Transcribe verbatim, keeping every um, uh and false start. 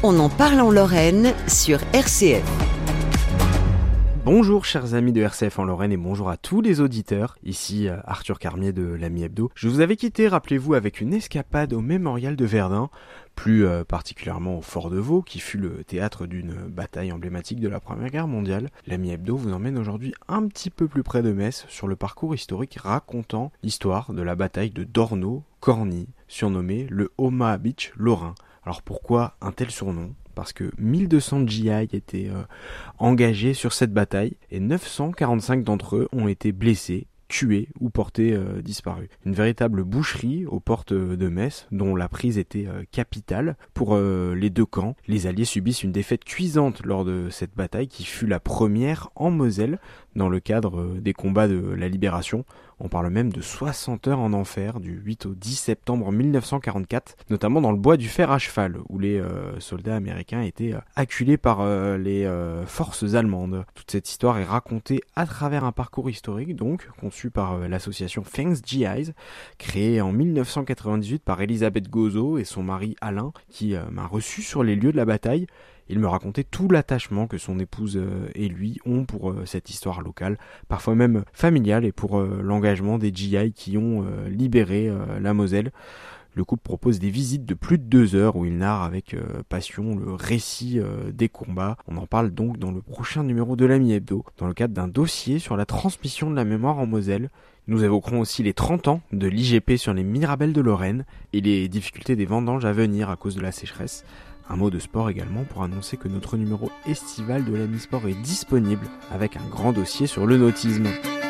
On en parle en Lorraine sur R C F. Bonjour chers amis de R C F en Lorraine et bonjour à tous les auditeurs, ici euh, Arthur Carmier de l'Ami Hebdo. Je vous avais quitté, rappelez-vous, avec une escapade au mémorial de Verdun, plus euh, particulièrement au Fort de Vaux, qui fut le théâtre d'une bataille emblématique de la Première Guerre mondiale. L'Ami Hebdo vous emmène aujourd'hui un petit peu plus près de Metz sur le parcours historique racontant l'histoire de la bataille de Dorno-Corny, surnommé le Omaha Beach lorrain. Alors pourquoi un tel surnom ? Parce que mille deux cents G I étaient euh, engagés sur cette bataille et neuf cent quarante-cinq d'entre eux ont été blessés, tués ou portés euh, disparus. Une véritable boucherie aux portes de Metz, dont la prise était euh, capitale pour euh, les deux camps. Les Alliés subissent une défaite cuisante lors de cette bataille qui fut la première en Moselle dans le cadre euh, des combats de la Libération. On parle même de soixante heures en enfer du huit au dix septembre mille neuf cent quarante-quatre, notamment dans le bois du fer à cheval, où les euh, soldats américains étaient euh, acculés par euh, les euh, forces allemandes. Toute cette histoire est racontée à travers un parcours historique, donc conçu par euh, l'association Thanks G Is, créée en mille neuf cent quatre-vingt-dix-huit par Elisabeth Gozo et son mari Alain, qui euh, m'a reçu sur les lieux de la bataille. Il me racontait tout l'attachement que son épouse et lui ont pour cette histoire locale, parfois même familiale, et pour l'engagement des G I qui ont libéré la Moselle. Le couple propose des visites de plus de deux heures où il narre avec passion le récit des combats. On en parle donc dans le prochain numéro de l'Ami Hebdo, dans le cadre d'un dossier sur la transmission de la mémoire en Moselle. Nous évoquerons aussi les trente ans de l'I G P sur les Mirabelles de Lorraine et les difficultés des vendanges à venir à cause de la sécheresse. Un mot de sport également pour annoncer que notre numéro estival de l'Ami Sport est disponible avec un grand dossier sur le nautisme.